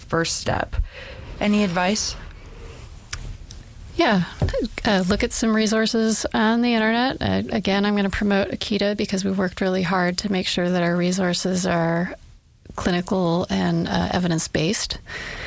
first step. Any advice? Yeah, look at some resources on the internet. Again, I'm going to promote Akita because we've worked really hard to make sure that our resources are clinical and evidence-based.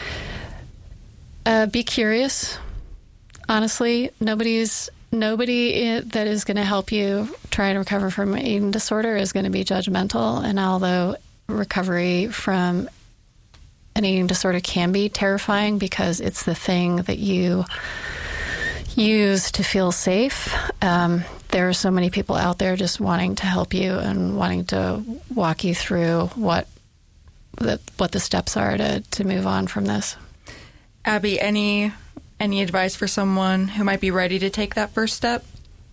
Be curious. Honestly, nobody that is going to help you try to recover from an eating disorder is going to be judgmental. And although recovery from an eating disorder can be terrifying because it's the thing that you use to feel safe, there are so many people out there just wanting to help you and wanting to walk you through what the steps are to move on from this. Abby, any advice for someone who might be ready to take that first step?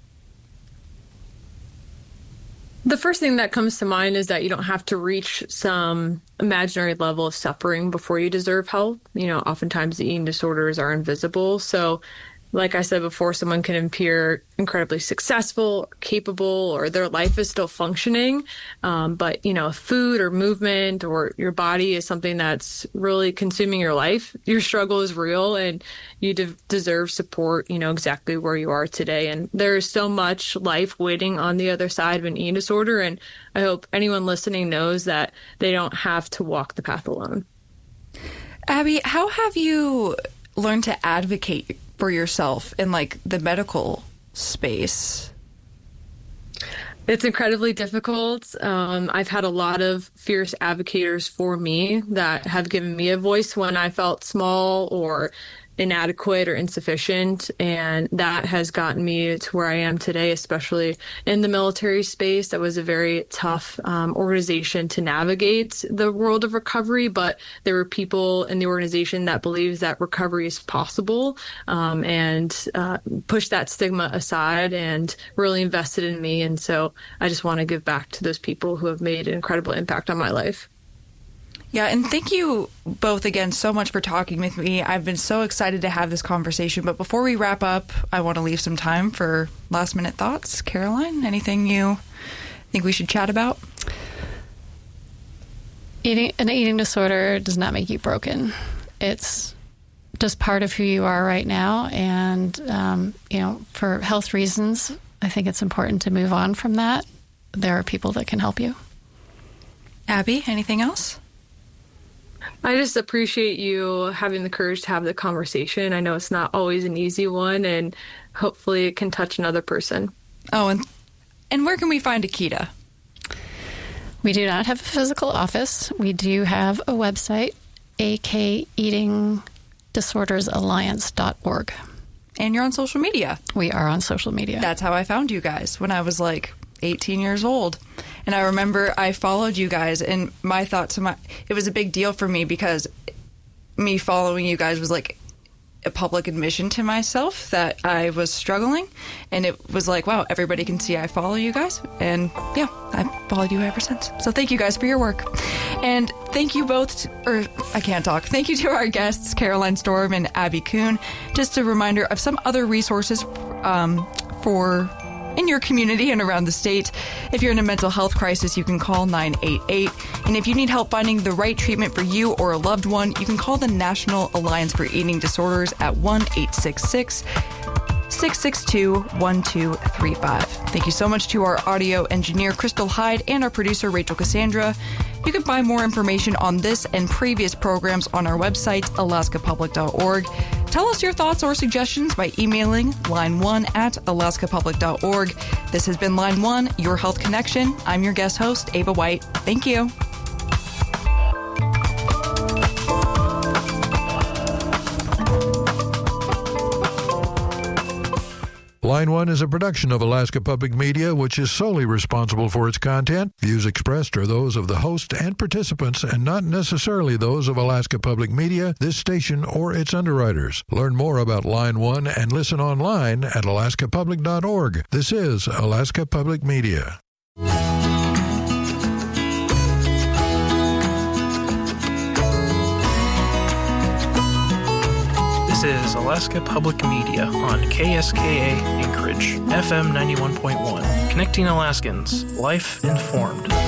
The first thing that comes to mind is that you don't have to reach some imaginary level of suffering before you deserve help. Oftentimes the eating disorders are invisible. So like I said before, someone can appear incredibly successful, capable, or their life is still functioning. But, food or movement or your body is something that's really consuming your life. Your struggle is real and you deserve support, exactly where you are today. And there's so much life waiting on the other side of an eating disorder. And I hope anyone listening knows that they don't have to walk the path alone. Abby, how have you learned to advocate for yourself in the medical space? It's incredibly difficult. I've had a lot of fierce advocates for me that have given me a voice when I felt small or inadequate or insufficient. And that has gotten me to where I am today, especially in the military space. That was a very tough organization to navigate the world of recovery, but there were people in the organization that believes that recovery is possible, and pushed that stigma aside and really invested in me. And so I just want to give back to those people who have made an incredible impact on my life. Yeah, and thank you both again so much for talking with me. I've been so excited to have this conversation. But before we wrap up, I want to leave some time for last-minute thoughts. Caroline, anything you think we should chat about? An eating disorder does not make you broken. It's just part of who you are right now. And, for health reasons, I think it's important to move on from that. There are people that can help you. Abby, anything else? I just appreciate you having the courage to have the conversation. I know it's not always an easy one, and hopefully it can touch another person. Oh, and where can we find Akita? We do not have a physical office. We do have a website, akeatingdisordersalliance.org. And you're on social media. We are on social media. That's how I found you guys when I was 18 years old. And I remember I followed you guys, and my thoughts, it was a big deal for me because me following you guys was a public admission to myself that I was struggling. And it was wow, everybody can see I follow you guys. And yeah, I've followed you ever since. So thank you guys for your work. And thank you both, I can't talk. Thank you to our guests, Caroline Storm and Abby Kuhn. Just a reminder of some other resources for in your community and around the state. If you're in a mental health crisis, you can call 988. And if you need help finding the right treatment for you or a loved one, you can call the National Alliance for Eating Disorders at 1-866-662-1235. Thank you so much to our audio engineer, Crystal Hyde, and our producer, Rachel Cassandra. You can find more information on this and previous programs on our website, alaskapublic.org. Tell us your thoughts or suggestions by emailing line1@alaskapublic.org. This has been Line 1, Your Health Connection. I'm your guest host, Ava White. Thank you. Line 1 is a production of Alaska Public Media, which is solely responsible for its content. Views expressed are those of the host and participants and not necessarily those of Alaska Public Media, this station, or its underwriters. Learn more about Line 1 and listen online at alaskapublic.org. This is Alaska Public Media. This is Alaska Public Media on KSKA Anchorage, FM 91.1, connecting Alaskans, life informed.